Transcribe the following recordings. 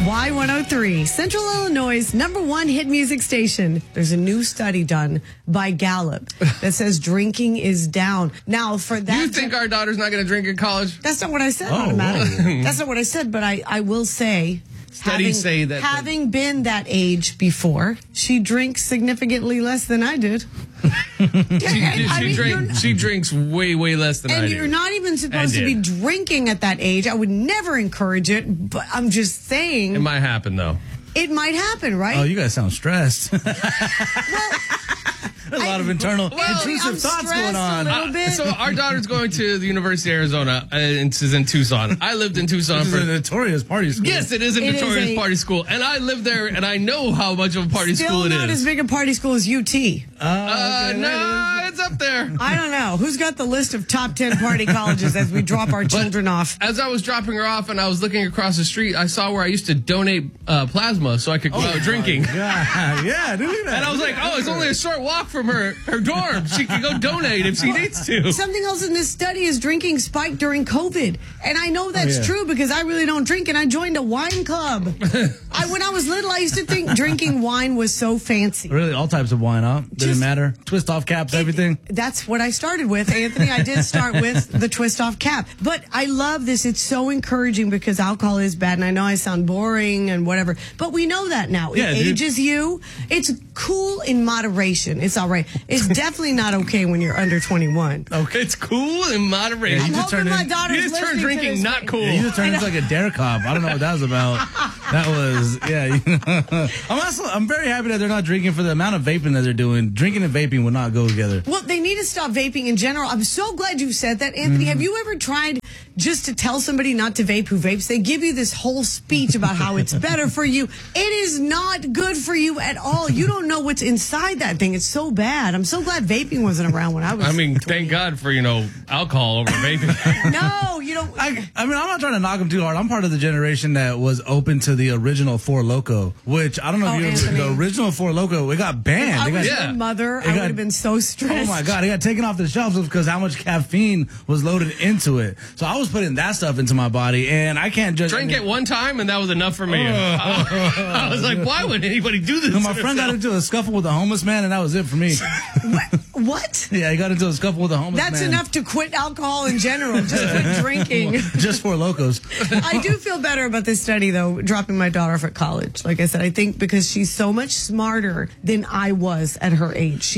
Y103, Central Illinois' #1 hit music station. There's a new study done by Gallup that says drinking is down. Now, for that... You think our daughter's not going to drink in college? That's not what I said, automatically. That's not what I said, but I will say... Studies say that... Having been that age before, she drinks significantly less than I did. She drinks way, way less than I do. And you're not even supposed to be drinking at that age. I would never encourage it, but I'm just saying. It might happen, though. It might happen, right? Oh, you guys sound stressed. A lot of intrusive thoughts going on. A little bit. So our daughter's going to the University of Arizona, and she's in Tucson. I lived in Tucson. This is a notorious party school. Yes, it is a notorious party school. And I lived there, and I know how much of a party school it is. Still not as big a party school as UT. No, it's up there. I don't know. Who's got the list of top 10 party colleges as we drop our children off? As I was dropping her off and I was looking across the street, I saw where I used to donate plasma so I could go out drinking. Yeah, do that. And I was like, oh, it's only a short walk from her dorm. She can go donate if she needs to. Something else in this study is drinking spiked during COVID. And I know that's true because I really don't drink, and I joined a wine club. When I was little, I used to think drinking wine was so fancy. Really, all types of wine, huh? Didn't matter? Twist off caps, everything? That's what I started with, Anthony. I did start with the twist off cap. But I love this. It's so encouraging because alcohol is bad, and I know I sound boring and whatever, but we know that now. It ages you. It's cool in moderation. It's all right. It's definitely not okay when you're under 21. Okay, it's cool in moderation. I'm hoping my daughter's you just turned drinking not cool. Yeah, you just turned into like a dare cop. I don't know what that was about. That was, I'm very happy that they're not drinking for the amount of vaping that they're doing. Drinking and vaping would not go together. Well, they need to stop vaping in general. I'm so glad you said that, Anthony. Have you ever tried just to tell somebody not to vape who vapes? They give you this whole speech about how it's better for you. It is not good for you at all. You don't know what's inside that thing. It's so bad. I'm so glad vaping wasn't around when I was 20. Thank God for, alcohol over vaping. No, you don't. I'm not trying to knock them too hard. I'm part of the generation that was open to the original Four Loko, which I don't know if you the original Four Loko, it got banned. If I was your mother, I would have been so stressed. Oh my God, it got taken off the shelves because how much caffeine was loaded into it. So I was putting that stuff into my body, and I can't just drink it one time, and that was enough for me. I was like, why would anybody do this? My friend got into a scuffle with a homeless man, and that was it for me. What? Yeah, he got into a scuffle with a homeless man. That's enough to quit alcohol in general. Just quit drinking. Just Four Lokos. I do feel better about this study, though, dropping my daughter off at college. Like I said, I think because she's so much smarter than I was at her age.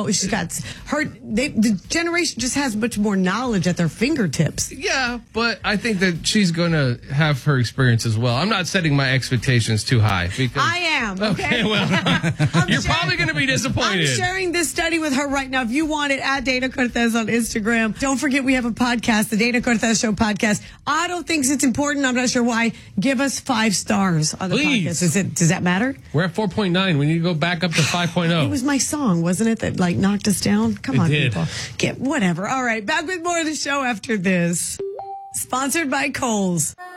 The generation just has much more knowledge at their fingertips. Yeah, but I think that she's going to have her experience as well. I'm not setting my expectations too high. Because I am. Okay, well, you're probably going to be disappointed. I'm sharing this study with her right now. If you want it, at Dana Cortez on Instagram. Don't forget we have a podcast, the Dana Cortez Show podcast. Otto thinks it's important. I'm not sure why. Give us 5 stars on the podcast. Does that matter? We're at 4.9. We need to go back up to 5.0. It was my song, wasn't it, that knocked us down? Come on, did. people. Whatever. All right, back with more of the show after this. Sponsored by Kohl's.